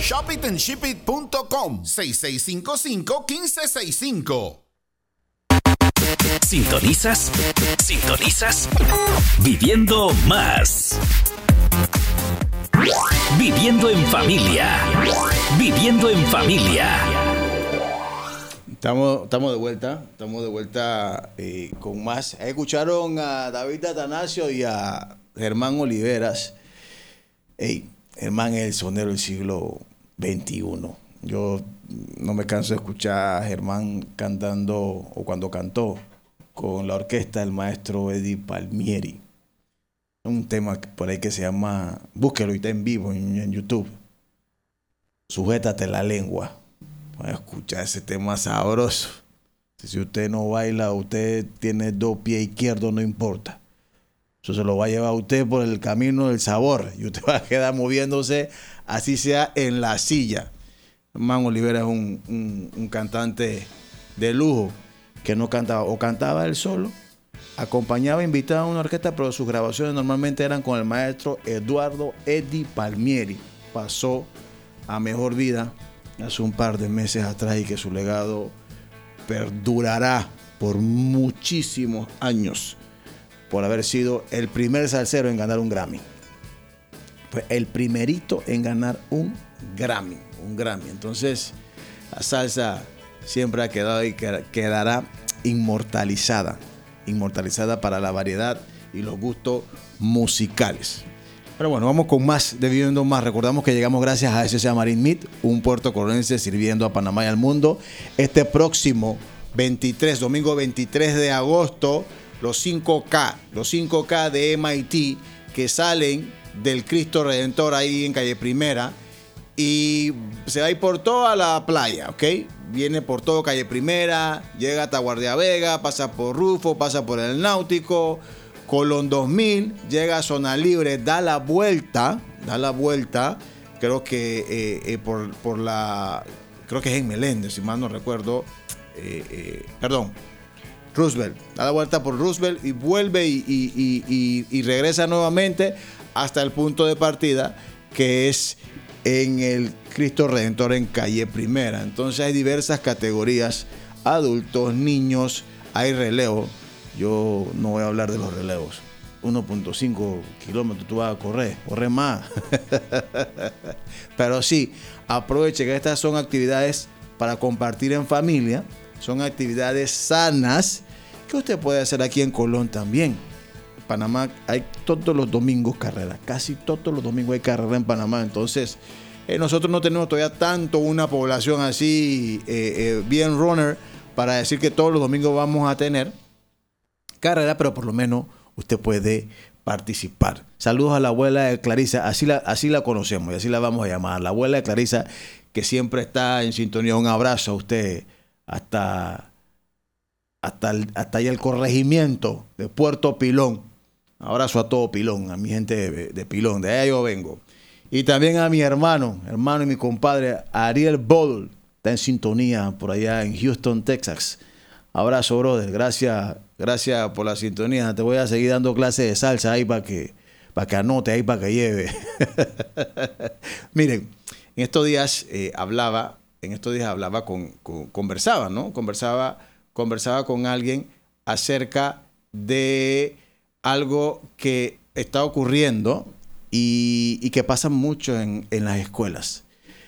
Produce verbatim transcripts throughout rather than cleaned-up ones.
shop it and ship it punto com. seis seis cinco cinco, uno cinco seis cinco. Sintonizas, sintonizas, Viviendo Más. Viviendo en familia. Viviendo en familia. Estamos, estamos de vuelta, estamos de vuelta eh, con más. Escucharon a David Atanasio y a Germán Oliveras. Hey, Germán es el sonero del siglo veintiuno. Yo no me canso de escuchar a Germán cantando, o cuando cantó, con la orquesta del maestro Eddie Palmieri. Un tema por ahí que se llama, búsquelo y está en vivo en, en YouTube. Sujétate la lengua. Para escuchar ese tema sabroso. Si usted no baila, usted tiene dos pies izquierdos, no importa. Eso se lo va a llevar a usted por el camino del sabor. Y usted va a quedar moviéndose, así sea en la silla. Germán Olivera es un, un, un cantante de lujo que no cantaba, o cantaba él solo, acompañaba, invitaba a una orquesta, pero sus grabaciones normalmente eran con el maestro Eduardo Eddie Palmieri. Pasó a mejor vida hace un par de meses atrás y que su legado perdurará por muchísimos años por haber sido el primer salsero en ganar un Grammy. Fue el primerito en ganar un Grammy, un Grammy. Entonces, la salsa siempre ha quedado y quedará inmortalizada, inmortalizada para la variedad y los gustos musicales. Pero bueno, vamos con más de Viviendo Más. Recordamos que llegamos gracias a S C A Marine Meat, un puerto colorense sirviendo a Panamá y al mundo. Este próximo veintitrés, domingo veintitrés de agosto, los cinco K, los cinco K de M I T que salen del Cristo Redentor ahí en Calle Primera y se va a ir por toda la playa, ¿ok? Viene por todo Calle Primera, llega hasta Guardia Vega, pasa por Rufo, pasa por el Náutico, Colón dos mil, llega a Zona Libre, da la vuelta, da la vuelta, creo que eh, eh, por, por la, creo que es en Meléndez, si mal no recuerdo, eh, eh, perdón, Roosevelt, da la vuelta por Roosevelt y vuelve y, y, y, y, y regresa nuevamente hasta el punto de partida que es en el Cristo Redentor en Calle Primera. Entonces hay diversas categorías, adultos, niños, hay relevo. Yo no voy a hablar de los relevos. uno punto cinco kilómetros tú vas a correr, corre más. Pero sí, aproveche que estas son actividades para compartir en familia, son actividades sanas que usted puede hacer aquí en Colón también. En Panamá hay todos los domingos carrera, casi todos los domingos hay carrera en Panamá. Entonces, eh, nosotros no tenemos todavía tanto una población así eh, eh, bien runner para decir que todos los domingos vamos a tener carrera, pero por lo menos usted puede participar. Saludos a la abuela de Clarisa, así la, así la conocemos y así la vamos a llamar, la abuela de Clarisa, que siempre está en sintonía. Un abrazo a usted hasta, hasta, el, hasta allá el corregimiento de Puerto Pilón. Abrazo a todo Pilón, a mi gente de, de Pilón, de allá yo vengo. Y también a mi hermano, hermano y mi compadre Ariel Bol, está en sintonía por allá en Houston, Texas. Abrazo, brother. Gracias, gracias por la sintonía. Te voy a seguir dando clases de salsa ahí para que, para que anote, ahí para que lleve. Miren, en estos días eh, hablaba, en estos días hablaba con, con, conversaba, ¿no? Conversaba, conversaba con alguien acerca de algo que está ocurriendo y, y que pasa mucho en, en las escuelas.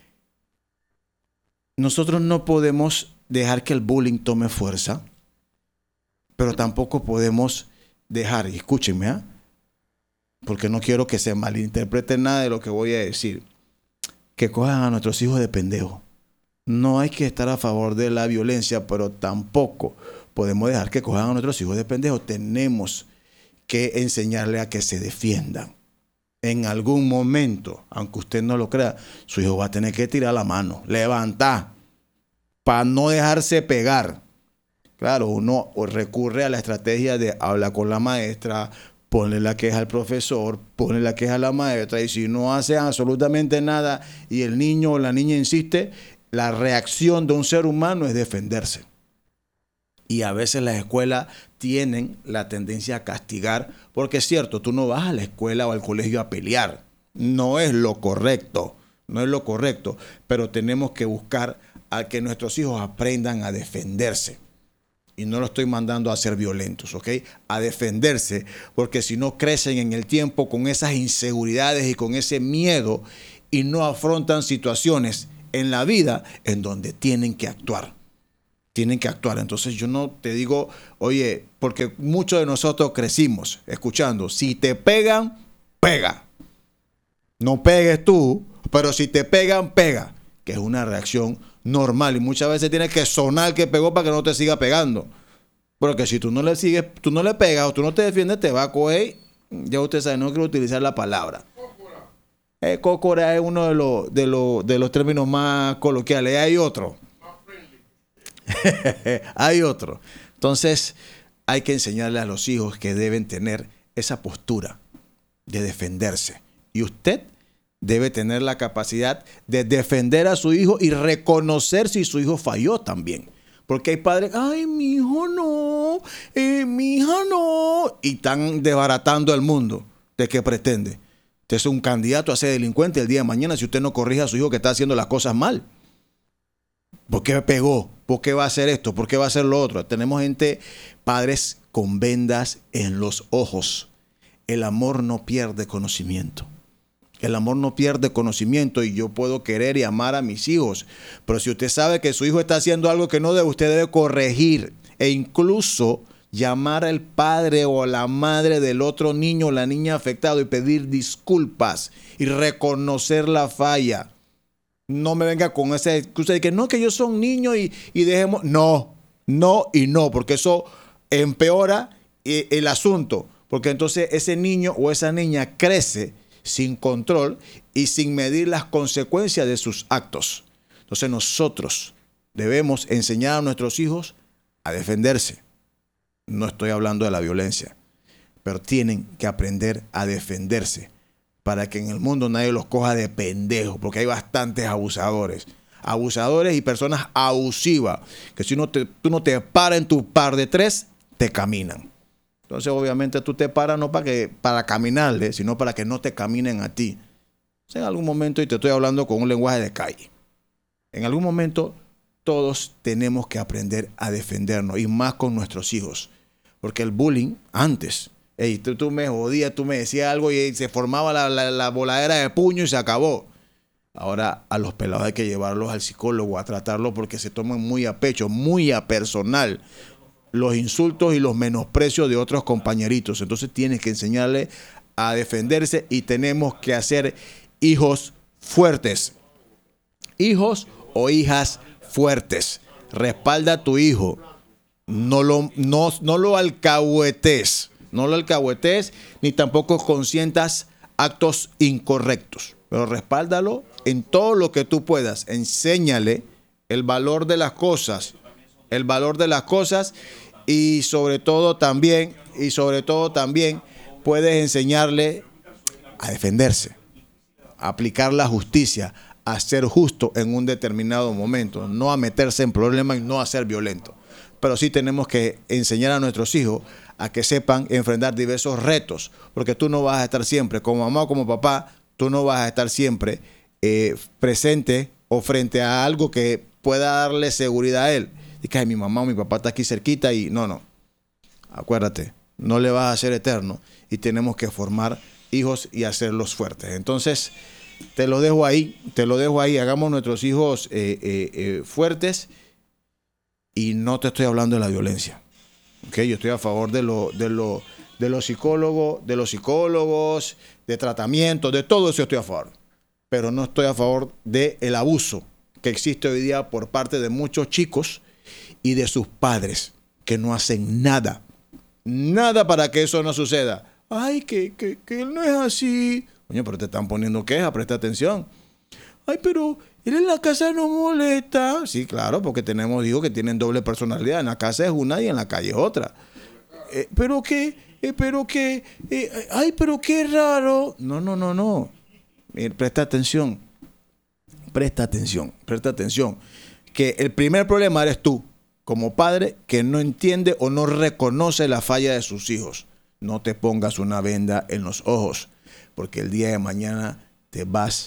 Nosotros no podemos dejar que el bullying tome fuerza, pero tampoco podemos dejar, y escúchenme, ¿eh? porque no quiero que se malinterprete nada de lo que voy a decir, que cojan a nuestros hijos de pendejos. No hay que estar a favor de la violencia, pero tampoco podemos dejar que cojan a nuestros hijos de pendejos. Tenemos que enseñarle a que se defiendan. En algún momento, aunque usted no lo crea, su hijo va a tener que tirar la mano, levantar, para no dejarse pegar. Claro, uno recurre a la estrategia de hablar con la maestra, ponle la queja al profesor, ponle la queja a la maestra, y si no hace absolutamente nada y el niño o la niña insiste, la reacción de un ser humano es defenderse. Y a veces las escuelas tienen la tendencia a castigar, porque es cierto, tú no vas a la escuela o al colegio a pelear. No es lo correcto. no es lo correcto, pero tenemos que buscar a que nuestros hijos aprendan a defenderse. Y no lo estoy mandando a ser violentos, ¿ok? A defenderse, porque si no crecen en el tiempo con esas inseguridades y con ese miedo y no afrontan situaciones en la vida en donde tienen que actuar. Tienen que actuar. Entonces yo no te digo, oye, porque muchos de nosotros crecimos escuchando, si te pegan, pega. No pegues tú, pero si te pegan, pega. Que es una reacción normal y muchas veces tienes que sonar que pegó para que no te siga pegando. Porque si tú no le sigues, tú no le pegas o tú no te defiendes, te va a coger. Ya usted sabe, no quiero utilizar la palabra. Eh, cócora es uno de los, de, los, de los términos más coloquiales. Hay otro. Hay otro. Entonces, hay que enseñarle a los hijos que deben tener esa postura de defenderse. Y usted debe tener la capacidad de defender a su hijo y reconocer si su hijo falló también. Porque hay padres, ay, mi hijo no, eh, mi hija no. Y están desbaratando el mundo. ¿De qué pretende? Usted es un candidato a ser delincuente el día de mañana si usted no corrige a su hijo que está haciendo las cosas mal. ¿Por qué pegó? ¿Por qué va a hacer esto? ¿Por qué va a hacer lo otro? Tenemos gente, padres con vendas en los ojos. El amor no pierde conocimiento. El amor no pierde conocimiento y yo puedo querer y amar a mis hijos. Pero si usted sabe que su hijo está haciendo algo que no debe, usted debe corregir e incluso llamar al padre o a la madre del otro niño o la niña afectado y pedir disculpas y reconocer la falla. No me venga con esa excusa de que no, que ellos son niños y, y dejemos. No, no y no, porque eso empeora el asunto. Porque entonces ese niño o esa niña crece sin control y sin medir las consecuencias de sus actos. Entonces nosotros debemos enseñar a nuestros hijos a defenderse. No estoy hablando de la violencia, pero tienen que aprender a defenderse para que en el mundo nadie los coja de pendejos, porque hay bastantes abusadores. Abusadores y personas abusivas, que si no te, tú no te paras en tu par de tres, te caminan. Entonces, obviamente, tú te paras no para, que, para caminarle, sino para que no te caminen a ti. O sea, en algún momento, y te estoy hablando con un lenguaje de calle, en algún momento todos tenemos que aprender a defendernos, y más con nuestros hijos. Porque el bullying, antes, hey, tú, tú me jodías, tú me decías algo y se formaba la, la, la voladera de puño y se acabó. Ahora a los pelados hay que llevarlos al psicólogo a tratarlos porque se toman muy a pecho, muy a personal los insultos y los menosprecios de otros compañeritos. Entonces tienes que enseñarle a defenderse y tenemos que hacer hijos fuertes. Hijos o hijas fuertes. Respalda a tu hijo. No lo, no, no lo alcahuetes. No lo alcahuetes ni tampoco consientas actos incorrectos. Pero respáldalo en todo lo que tú puedas. Enséñale el valor de las cosas. El valor de las cosas y sobre todo también, y sobre todo también puedes enseñarle a defenderse, a aplicar la justicia, a ser justo en un determinado momento, no a meterse en problemas y no a ser violento. Pero sí tenemos que enseñar a nuestros hijos a que sepan enfrentar diversos retos, porque tú no vas a estar siempre, como mamá o como papá, tú no vas a estar siempre eh, presente o frente a algo que pueda darle seguridad a él. Y que mi mamá o mi papá está aquí cerquita y no, no. Acuérdate, no le vas a ser eterno y tenemos que formar hijos y hacerlos fuertes. Entonces, te lo dejo ahí, te lo dejo ahí. Hagamos nuestros hijos eh, eh, eh, fuertes y no te estoy hablando de la violencia. ¿Okay? Yo estoy a favor de, lo, de, lo, de los psicólogos, de los psicólogos, de tratamiento, de todo eso estoy a favor. Pero no estoy a favor del abuso que existe hoy día por parte de muchos chicos y de sus padres que no hacen nada, nada para que eso no suceda. Ay, que, que, que él no es así. Coño, pero te están poniendo queja, presta atención. Ay, pero él en la casa no molesta. Sí, claro, porque tenemos hijos que tienen doble personalidad. En la casa es una y en la calle es otra. Eh, pero que, eh, pero que, eh, ay, pero qué raro. No, no, no, no. Eh, presta atención. Presta atención, presta atención. Que el primer problema eres tú, como padre, que no entiende o no reconoce la falla de sus hijos. No te pongas una venda en los ojos, porque el día de mañana te vas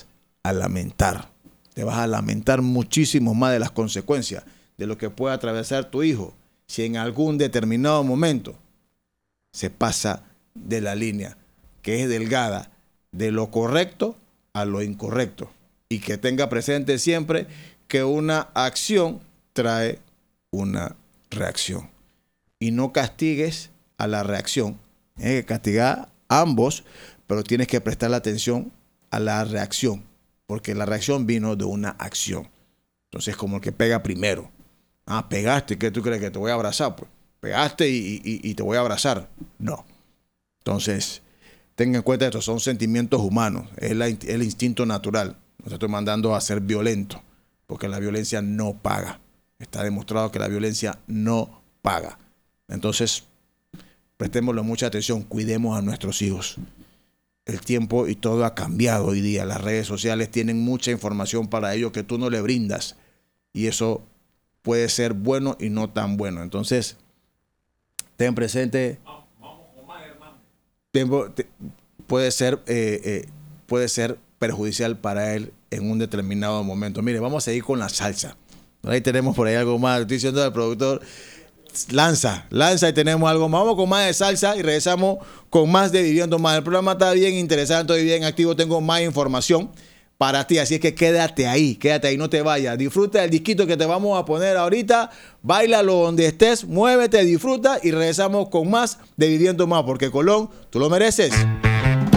a lamentar. Te vas a lamentar muchísimo más de las consecuencias de lo que puede atravesar tu hijo si en algún determinado momento se pasa de la línea que es delgada de lo correcto a lo incorrecto. Y que tenga presente siempre que una acción trae una reacción. Y no castigues a la reacción. Tienes que castigar a ambos, pero tienes que prestarle atención a la reacción, porque la reacción vino de una acción. Entonces, como el que pega primero. Ah, pegaste, ¿qué tú crees que te voy a abrazar? Pues pegaste y, y, y te voy a abrazar. No. Entonces, tengan en cuenta esto, son sentimientos humanos, es la, el instinto natural. No te estoy mandando a ser violento, porque la violencia no paga. Está demostrado que la violencia no paga. Entonces, prestémosle mucha atención, cuidemos a nuestros hijos. El tiempo y todo ha cambiado hoy día. Las redes sociales tienen mucha información para ellos que tú no le brindas. Y eso puede ser bueno y no tan bueno. Entonces, ten presente. Vamos con más, hermano. Tiempo, te, puede ser, eh, eh, puede ser perjudicial para él en un determinado momento. Mire, vamos a seguir con la salsa. Ahí tenemos por ahí algo más. Estoy diciendo al productor. Lanza, lanza y tenemos algo más. Vamos con más de salsa y regresamos con más de Viviendo Más. El programa está bien interesante y bien activo. Tengo más información para ti, así es que quédate ahí, quédate ahí, no te vayas. Disfruta del disquito que te vamos a poner ahorita. Báilalo donde estés, muévete, disfruta y regresamos con más de Viviendo Más, porque Colón, tú lo mereces.